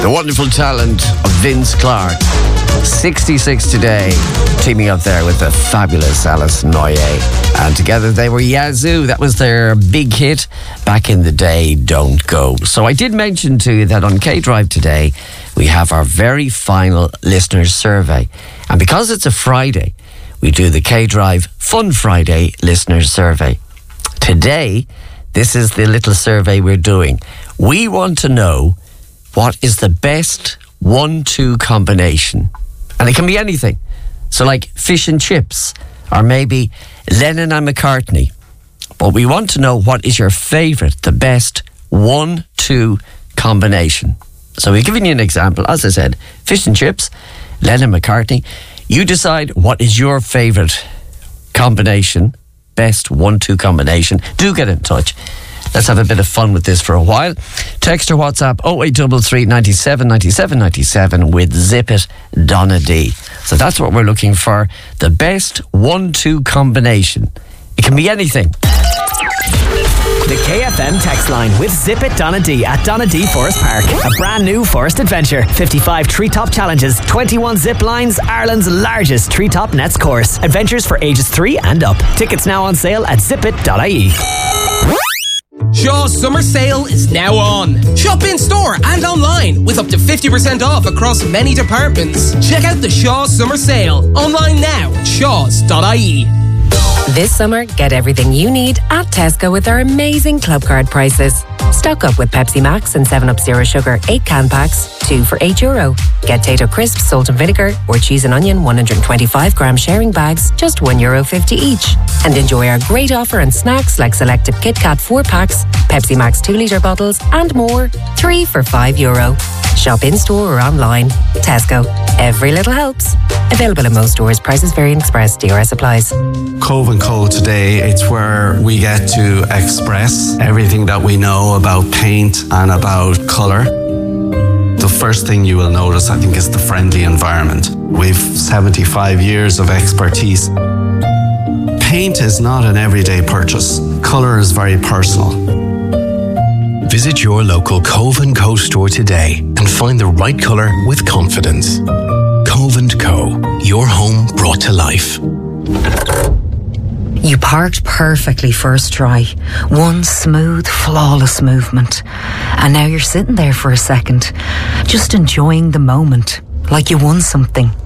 The wonderful talent of Vince Clarke. 66 today, teaming up there with the fabulous Alice Noyer. And together they were Yazoo. That was their big hit back in the day, Don't Go. So I did mention to you that on K-Drive today, we have our very final listeners survey. And because it's a Friday, we do the K-Drive Fun Friday listeners survey. Today, this is the little survey we're doing. We want to know what is the best 1-2 combination. And it can be anything. So like fish and chips, or maybe Lennon and McCartney. But we want to know what is your favourite, the best 1-2 combination. So we're giving you an example. As I said, fish and chips, Lennon and McCartney. You decide what is your favourite combination, best 1-2 combination. Do get in touch. Let's have a bit of fun with this for a while. Text or WhatsApp 0833 97 97 97 with Zip It Donna D. So that's what we're looking for. The best 1-2 combination. It can be anything. The KFM text line with Zip It Donna D at Donna D Forest Park. A brand new forest adventure. 55 treetop challenges, 21 zip lines, Ireland's largest treetop nets course. Adventures for ages 3 and up. Tickets now on sale at zipit.ie. Shaw's summer sale is now on. Shop in store and online with up to 50% off across many departments. Check out the Shaw's summer sale online now at shaws.ie. This summer, get everything you need at Tesco with our amazing club card prices. Stock up with Pepsi Max and 7-Up Zero Sugar 8-can packs, 2 for €8. Get Tato Crisps, salt and vinegar, or cheese and onion 125-gram sharing bags, just €1.50 each. And enjoy our great offer on snacks like selected Kit Kat 4-packs, Pepsi Max 2-litre bottles, and more, 3 for €5. Shop in-store or online. Tesco. Every little helps. Available in most stores. Prices vary and express. DRS applies. Cove & Co today, it's where we get to express everything that we know about paint and about colour. The first thing you will notice, I think, is the friendly environment. We've 75 years of expertise. Paint is not an everyday purchase. Colour is very personal. Visit your local Cove & Co store today and find the right colour with confidence. Cove & Co, your home brought to life. You parked perfectly first try. One smooth, flawless movement. And now you're sitting there for a second, just enjoying the moment, like you won something.